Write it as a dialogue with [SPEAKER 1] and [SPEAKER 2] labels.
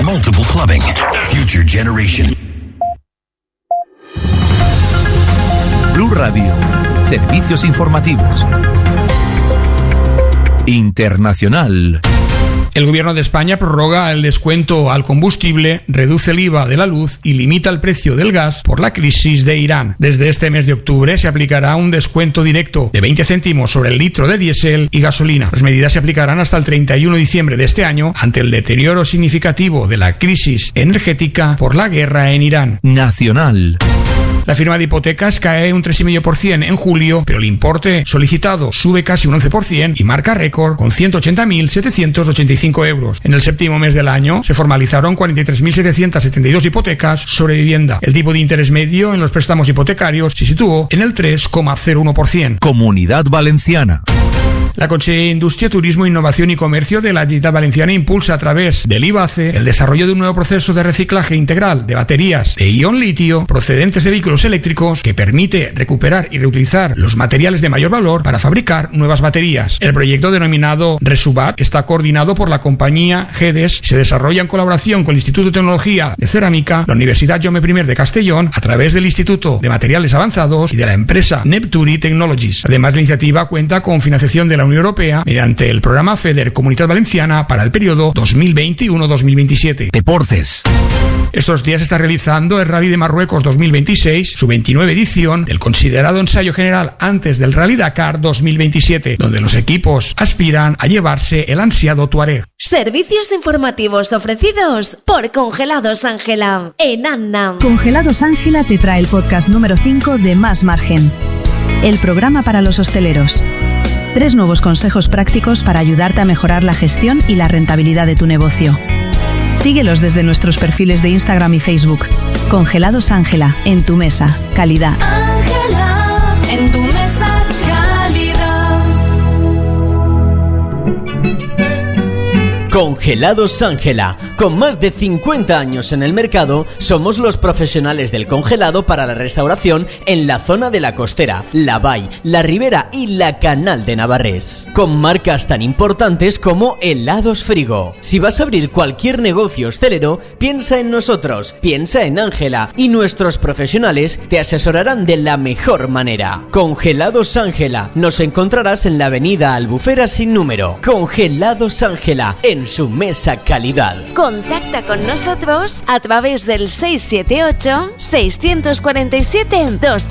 [SPEAKER 1] multiple clubbing. Future Generation.
[SPEAKER 2] Blue Radio. Servicios informativos. Internacional.
[SPEAKER 3] El Gobierno de España prorroga el descuento al combustible, reduce el IVA de la luz y limita el precio del gas por la crisis de Irán. Desde este mes de octubre se aplicará un descuento directo de 20 céntimos sobre el litro de diésel y gasolina. Las medidas se aplicarán hasta el 31 de diciembre de este año ante el deterioro significativo de la crisis energética por la guerra en Irán.
[SPEAKER 2] Nacional.
[SPEAKER 3] La firma de hipotecas cae un 3,5% en julio, pero el importe solicitado sube casi un 11% y marca récord con 180.785 euros. En el séptimo mes del año se formalizaron 43.772 hipotecas sobre vivienda. El tipo de interés medio en los préstamos hipotecarios se situó en el 3,01%.
[SPEAKER 2] Comunidad Valenciana.
[SPEAKER 3] La Consellería de Industria, Turismo, Innovación y Comercio de la Generalitat Valenciana impulsa a través del IBACE el desarrollo de un nuevo proceso de reciclaje integral de baterías de ion litio procedentes de vehículos eléctricos que permite recuperar y reutilizar los materiales de mayor valor para fabricar nuevas baterías. El proyecto denominado Resubat está coordinado por la compañía GEDES y se desarrolla en colaboración con el Instituto de Tecnología de Cerámica, la Universidad Jaume I de Castellón, a través del Instituto de Materiales Avanzados y de la empresa Nepturi Technologies. Además, la iniciativa cuenta con financiación de la Unión Europea mediante el programa FEDER Comunitat Valenciana para el periodo 2021-2027.
[SPEAKER 2] Deportes.
[SPEAKER 3] Estos días se está realizando el Rally de Marruecos 2026, su 29 edición, el considerado ensayo general antes del Rally Dakar 2027, donde los equipos aspiran a llevarse el ansiado Tuareg.
[SPEAKER 4] Servicios informativos ofrecidos por Congelados Ángela en Anna.
[SPEAKER 5] Congelados Ángela te trae el podcast número 5 de Más Margen, el programa para los hosteleros. 3 nuevos consejos prácticos para ayudarte a mejorar la gestión y la rentabilidad de tu negocio. Síguelos desde nuestros perfiles de Instagram y Facebook. Congelados Ángela, en tu mesa, calidad.
[SPEAKER 4] Ángela, en tu mesa, calidad.
[SPEAKER 6] Congelados Ángela. Con más de 50 años en el mercado, somos los profesionales del congelado para la restauración en la zona de la Costera, la Vall, la Ribera y la Canal de Navarrés. Con marcas tan importantes como Helados Frigo. Si vas a abrir cualquier negocio hostelero, piensa en nosotros, piensa en Ángela y nuestros profesionales te asesorarán de la mejor manera. Congelados Ángela. Nos encontrarás en la avenida Albufera sin número. Congelados Ángela, en su mesa calidad.
[SPEAKER 4] Contacta con nosotros a través del 678 647 200.